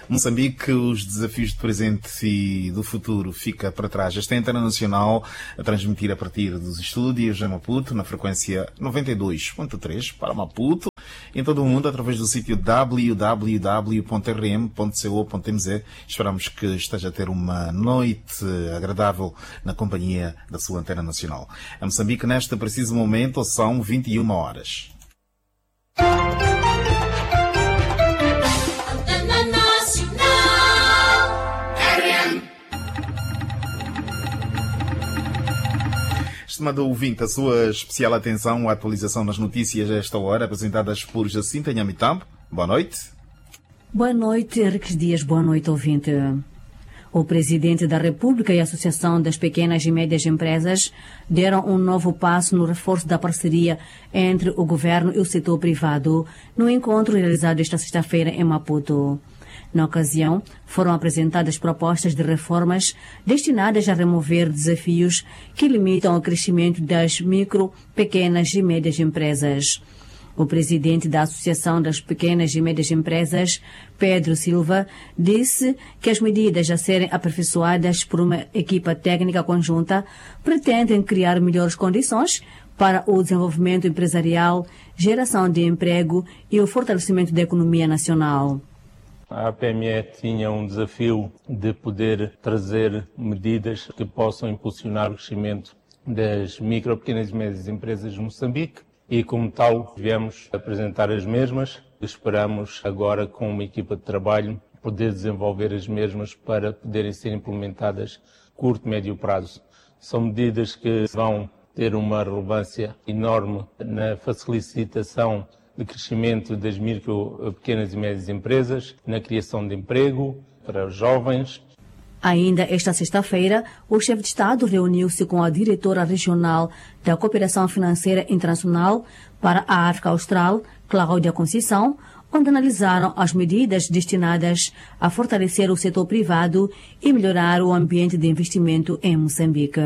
Moçambique, os desafios do presente e do futuro fica para trás. Esta é a Internacional a transmitir a partir dos estúdios em Maputo, na frequência 92.3 para Maputo, em todo o mundo, através do sítio www.rm.co.mz. Esperamos que esteja a ter uma noite agradável na companhia da sua Antena Nacional. Em Moçambique, neste preciso momento, são 21 horas. Estimado ouvinte, a sua especial atenção à atualização das notícias a esta hora, apresentadas por Jacinta Nhamitambo. Boa noite. Boa noite, Henriques Dias. Boa noite, ouvinte. O Presidente da República e a Associação das Pequenas e Médias Empresas deram um novo passo no reforço da parceria entre o governo e o setor privado no encontro realizado esta sexta-feira em Maputo. Na ocasião, foram apresentadas propostas de reformas destinadas a remover desafios que limitam o crescimento das micro, pequenas e médias empresas. O presidente da Associação das Pequenas e Médias Empresas, Pedro Silva, disse que as medidas a serem aperfeiçoadas por uma equipa técnica conjunta pretendem criar melhores condições para o desenvolvimento empresarial, geração de emprego e o fortalecimento da economia nacional. A APME tinha um desafio de poder trazer medidas que possam impulsionar o crescimento das micro, pequenas e médias empresas de Moçambique e, como tal, viemos apresentar as mesmas. Esperamos agora, com uma equipa de trabalho, poder desenvolver as mesmas para poderem ser implementadas a curto e médio prazo. São medidas que vão ter uma relevância enorme na facilitação de crescimento das micro, pequenas e médias empresas, na criação de emprego para os jovens. Ainda esta sexta-feira, o chefe de Estado reuniu-se com a diretora regional da Cooperação Financeira Internacional para a África Austral, Cláudia Conceição, onde analisaram as medidas destinadas a fortalecer o setor privado e melhorar o ambiente de investimento em Moçambique.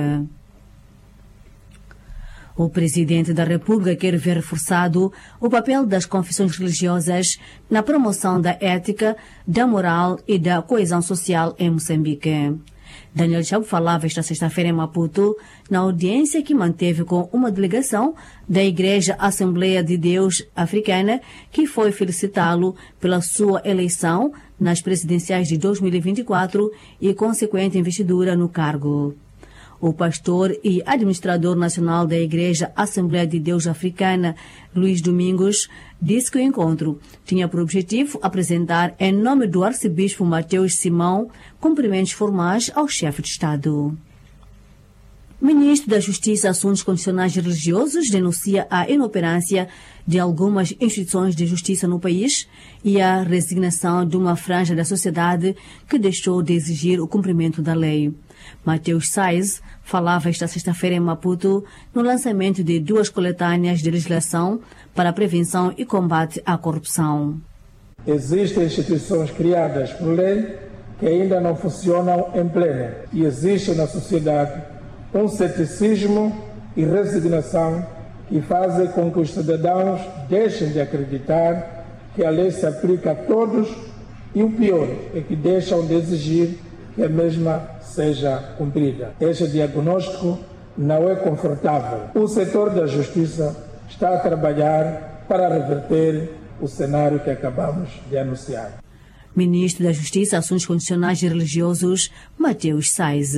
O Presidente da República quer ver reforçado o papel das confissões religiosas na promoção da ética, da moral e da coesão social em Moçambique. Daniel Chabo falava esta sexta-feira em Maputo, na audiência que manteve com uma delegação da Igreja Assembleia de Deus Africana, que foi felicitá-lo pela sua eleição nas presidenciais de 2024 e consequente investidura no cargo. O pastor e administrador nacional da Igreja Assembleia de Deus Africana, Luís Domingos, disse que o encontro tinha por objetivo apresentar, em nome do arcebispo Mateus Simão, cumprimentos formais ao chefe de Estado. O ministro da Justiça e Assuntos Constitucionais e Religiosos denuncia a inoperância de algumas instituições de justiça no país e a resignação de uma franja da sociedade que deixou de exigir o cumprimento da lei. Mateus Sais falava esta sexta-feira em Maputo no lançamento de 2 coletâneas de legislação para a prevenção e combate à corrupção. Existem instituições criadas por lei que ainda não funcionam em pleno e existe na sociedade um ceticismo e resignação que fazem com que os cidadãos deixem de acreditar que a lei se aplica a todos e o pior é que deixam de exigir que a mesma seja cumprida. Este diagnóstico não é confortável. O setor da justiça está a trabalhar para reverter o cenário que acabamos de anunciar. Ministro da Justiça, Assuntos Constitucionais e Religiosos, Mateus Sais.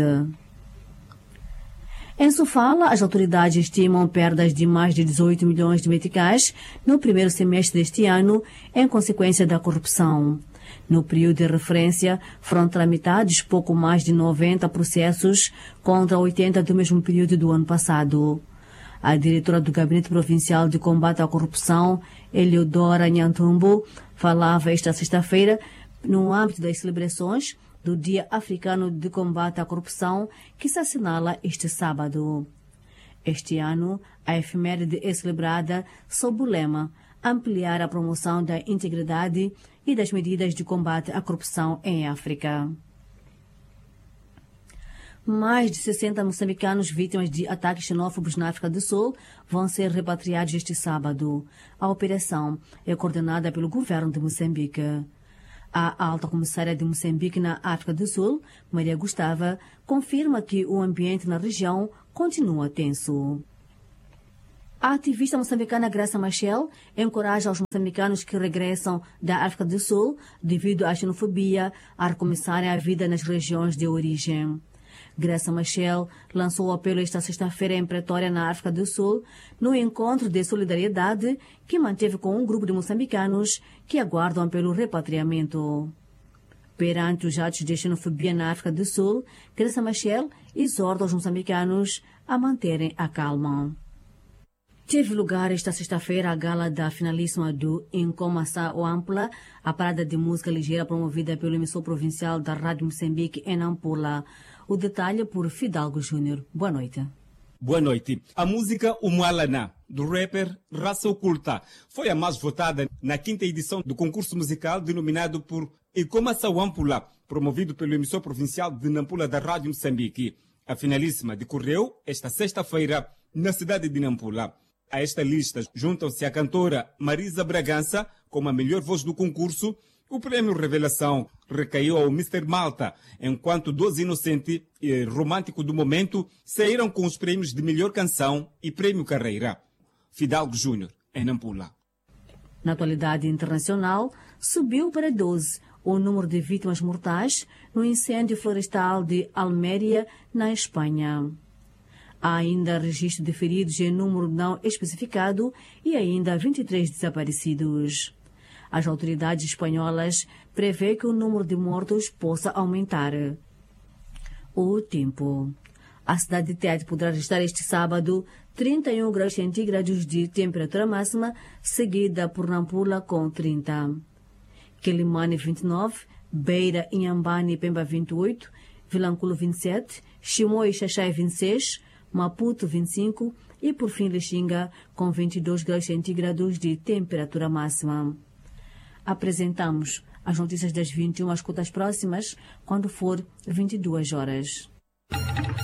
Em Sofala, as autoridades estimam perdas de mais de 18 milhões de meticais no primeiro semestre deste ano, em consequência da corrupção. No período de referência, foram tramitados pouco mais de 90 processos contra 80 do mesmo período do ano passado. A diretora do Gabinete Provincial de Combate à Corrupção, Eliodora Nhantumbo, falava esta sexta-feira no âmbito das celebrações do Dia Africano de Combate à Corrupção, que se assinala este sábado. Este ano, a efeméride é celebrada sob o lema Ampliar a promoção da integridade e das medidas de combate à corrupção em África. Mais de 60 moçambicanos vítimas de ataques xenófobos na África do Sul vão ser repatriados este sábado. A operação é coordenada pelo governo de Moçambique. A alta comissária de Moçambique na África do Sul, Maria Gustava, confirma que o ambiente na região continua tenso. A ativista moçambicana Graça Machel encoraja os moçambicanos que regressam da África do Sul, devido à xenofobia, a recomeçarem a vida nas regiões de origem. Graça Machel lançou o apelo esta sexta-feira em Pretória, na África do Sul, no encontro de solidariedade que manteve com um grupo de moçambicanos que aguardam pelo repatriamento. Perante os atos de xenofobia na África do Sul, Graça Machel exorta os moçambicanos a manterem a calma. Teve lugar esta sexta-feira a gala da finalíssima do Incomaçá Wampula, a parada de música ligeira promovida pelo emissor provincial da Rádio Moçambique em Nampula. O detalhe por Fidalgo Júnior. Boa noite. Boa noite. A música Umualana, do rapper Raça Oculta, foi a mais votada na 5ª edição do concurso musical denominado por Incomaçá Wampula, promovido pelo emissor provincial de Nampula da Rádio Moçambique. A finalíssima decorreu esta sexta-feira na cidade de Nampula. A esta lista juntam-se a cantora Marisa Bragança como a melhor voz do concurso. O prêmio Revelação recaiu ao Mr. Malta, enquanto Doze Inocente e Romântico do Momento saíram com os prêmios de melhor canção e prêmio Carreira. Fidalgo Júnior, em Nampula. Na atualidade internacional, subiu para 12 o número de vítimas mortais no incêndio florestal de Alméria, na Espanha. Há ainda registro de feridos em número não especificado e ainda 23 desaparecidos. As autoridades espanholas prevêem que o número de mortos possa aumentar. O tempo. A cidade de Tete poderá registrar este sábado 31 graus centígrados de temperatura máxima, seguida por Nampula com 30. Quelimane 29, Beira, Inhambane e Pemba 28, Vilanculo 27, Chimoio e Xaxai 26, Maputo 25 e por fim Lixinga com 22 graus centígrados de temperatura máxima. Apresentamos as notícias das 21 às próximas, quando for 22 horas.